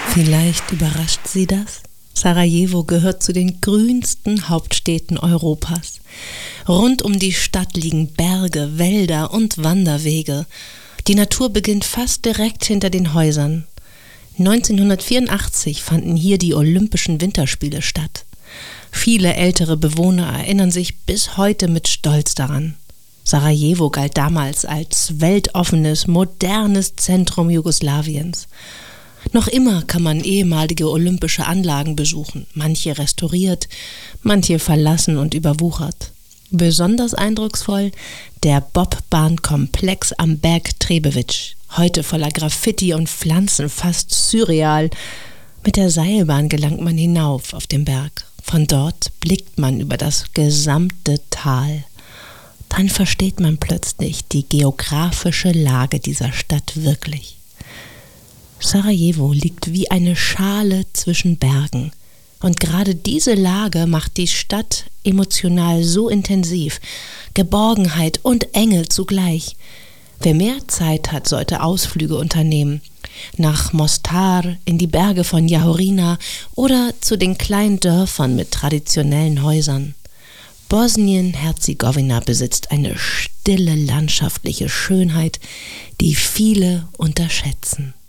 Vielleicht überrascht Sie das? Sarajevo gehört zu den grünsten Hauptstädten Europas. Rund um die Stadt liegen Berge, Wälder und Wanderwege. Die Natur beginnt fast direkt hinter den Häusern. 1984 fanden hier die Olympischen Winterspiele statt. Viele ältere Bewohner erinnern sich bis heute mit Stolz daran. Sarajevo galt damals als weltoffenes, modernes Zentrum Jugoslawiens. Noch immer kann man ehemalige olympische Anlagen besuchen, manche restauriert, manche verlassen und überwuchert. Besonders eindrucksvoll der Bobbbahnkomplex am Berg Trebević, heute voller Graffiti und Pflanzen, fast surreal. Mit der Seilbahn gelangt man hinauf auf den Berg. Von dort blickt man über das gesamte Tal. Dann versteht man plötzlich die geografische Lage dieser Stadt wirklich. Sarajevo liegt wie eine Schale zwischen Bergen. Und gerade diese Lage macht die Stadt emotional so intensiv. Geborgenheit und Enge zugleich. Wer mehr Zeit hat, sollte Ausflüge unternehmen. Nach Mostar, in die Berge von Jahorina oder zu den kleinen Dörfern mit traditionellen Häusern. Bosnien-Herzegowina besitzt eine stille landschaftliche Schönheit, die viele unterschätzen.